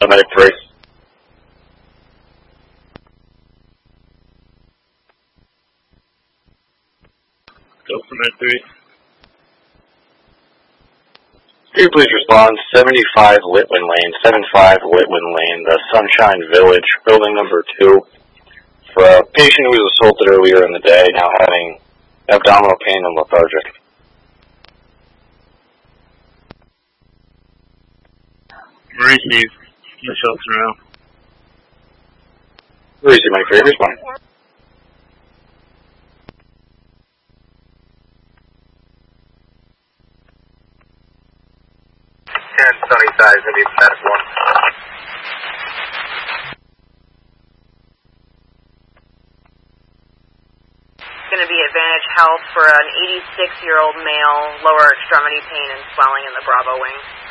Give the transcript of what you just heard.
Night 3. Go for Night 3. Can you please respond? 75 Litwin Lane, 75 Litwin Lane, the Sunshine Village, building number 2. For a patient who was assaulted earlier in the day, now having abdominal pain and lethargic. Receive. Michelle Terrell. Receive, Mike 3, respond. Sunnyside, going to be past 1. Going to be Advantage Health for an 86-year-old male, lower extremity pain and swelling in the Bravo wing.